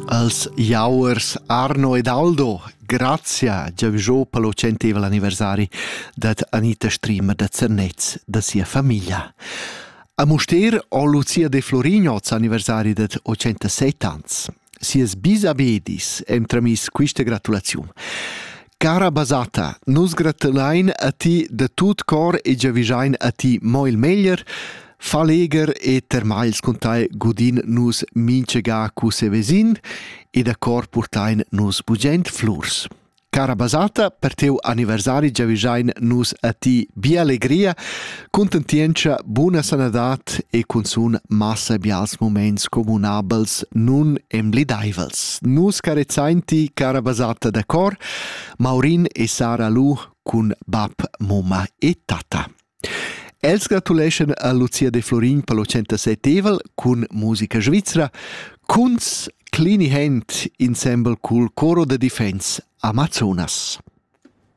Als jauers Arno ed Aldo, grazia giavisò per lo 100° anniversari dat Anita Strimmer da Zernez da sia famiglia. A Muster o Lucia de Florigno anniversari dat 87 ans. Sies bisabedis tramis quista gratulazione. Cara Basata, nus gratulain a ti da tut cor e giavisain a ti moil meglier. Fa leger e termagls contai godin nus minchega cu se vesin e da cor purtain nus bugent flurs. Cara Basata, per teu anniversari giavisain nus a ti bia allegria, contentientia, buona sanadat e consun massa bials moments comunabels nun emblidaivels. Nus carezzain ti, cara Basata, da cor, Maurin e Sara Lu cun bab, mumma e tata. Els gratulation a Lucia de Florin per lo 107 cun musica svizzera, Kunz Clini Hand ensemble cul coro de Defense Amazonas.